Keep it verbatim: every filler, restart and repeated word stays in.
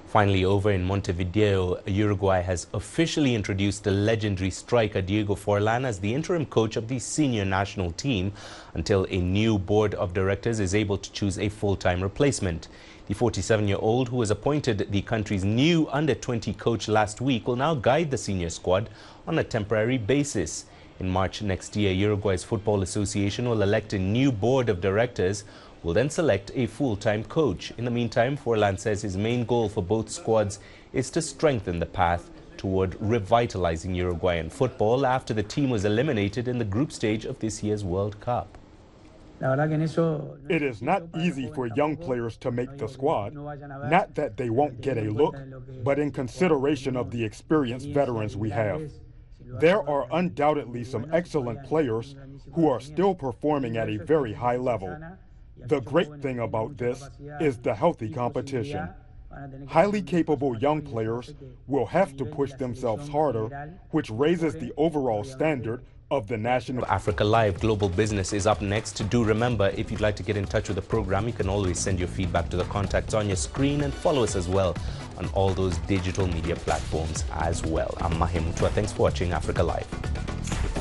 Finally, over in Montevideo, Uruguay has officially introduced the legendary striker Diego Forlan as the interim coach of the senior national team until a new board of directors is able to choose a full-time replacement. The forty-seven-year-old, who was appointed the country's new under twenty coach last week, will now guide the senior squad on a temporary basis. In March next year, Uruguay's Football Association will elect a new board of directors, will then select a full-time coach. In the meantime, Forlan says his main goal for both squads is to strengthen the path toward revitalizing Uruguayan football after the team was eliminated in the group stage of this year's World Cup. It is not easy for young players to make the squad. Not that they won't get a look, but in consideration of the experienced veterans we have. There are undoubtedly some excellent players who are still performing at a very high level. The great thing about this is the healthy competition. Highly capable young players will have to push themselves harder, which raises the overall standard of the national. Africa Live Global Business is up next. Do remember, if you'd like to get in touch with the program, you can always send your feedback to the contacts on your screen and follow us as well on all those digital media platforms as well. I'm Mahim Mutwa. Thanks for watching Africa Live.